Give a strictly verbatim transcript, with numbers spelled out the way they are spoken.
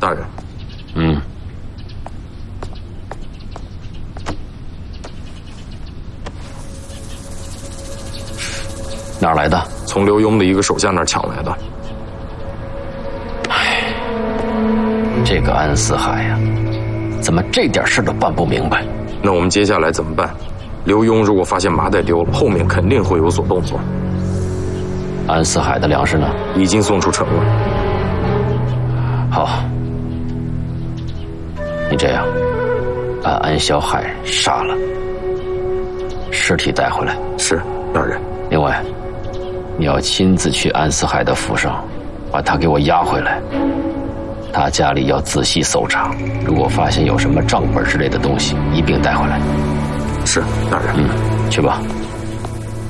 大人。 嗯。哪儿来的？ 从刘墉的一个手下那儿抢来的。 唉，这个安四海呀、啊，怎么这点事都办不明白？ 那我们接下来怎么办？刘墉如果发现麻袋丢了，后面肯定会有所动作。 安四海的粮食呢？ 已经送出城了。 好，你这样，把安小海杀了，尸体带回来。 是，大人。 另外，你要亲自去安四海的府上，把他给我押回来。他家里要仔细搜查，如果发现有什么账本之类的东西，一并带回来。 是，大人。 嗯，去吧。